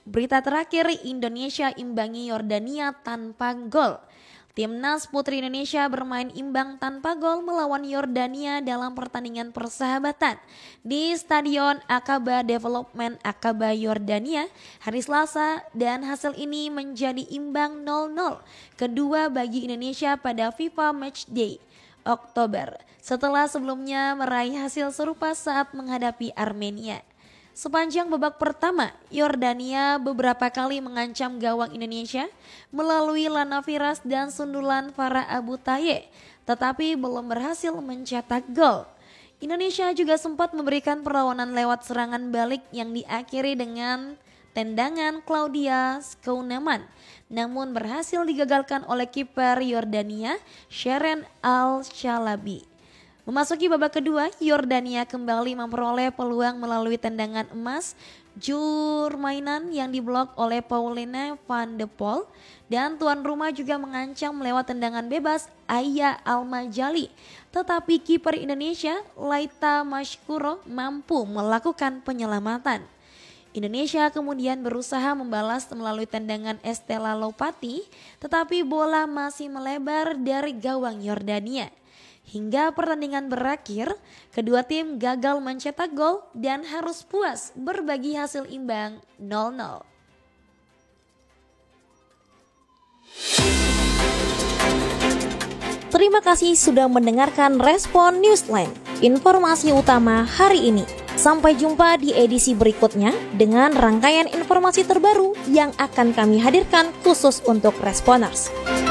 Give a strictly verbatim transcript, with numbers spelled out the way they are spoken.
Berita terakhir, Indonesia imbangi Yordania tanpa gol. Timnas Putri Indonesia bermain imbang tanpa gol melawan Yordania dalam pertandingan persahabatan di Stadion Aqaba Development Aqaba Yordania hari Selasa, dan hasil ini menjadi imbang nol nol kedua bagi Indonesia pada FIFA Matchday Oktober setelah sebelumnya meraih hasil serupa saat menghadapi Armenia. Sepanjang babak pertama, Yordania beberapa kali mengancam gawang Indonesia melalui Lana Viras dan sundulan Farah Abu Taye, tetapi belum berhasil mencetak gol. Indonesia juga sempat memberikan perlawanan lewat serangan balik yang diakhiri dengan tendangan Claudia Skouneman, namun berhasil digagalkan oleh kiper Yordania, Sheren Al-Shalabi. Memasuki babak kedua, Yordania kembali memperoleh peluang melalui tendangan emas Jurmainan yang diblok oleh Pauline van de Poel, dan tuan rumah juga mengancam lewat tendangan bebas Aya Almajali. Tetapi kiper Indonesia, Laita Mashkuro, mampu melakukan penyelamatan. Indonesia kemudian berusaha membalas melalui tendangan Estela Lopati, tetapi bola masih melebar dari gawang Yordania. Hingga pertandingan berakhir, kedua tim gagal mencetak gol dan harus puas berbagi hasil imbang nol nol. Terima kasih sudah mendengarkan Respon Newsline, informasi utama hari ini. Sampai jumpa di edisi berikutnya dengan rangkaian informasi terbaru yang akan kami hadirkan khusus untuk Responers.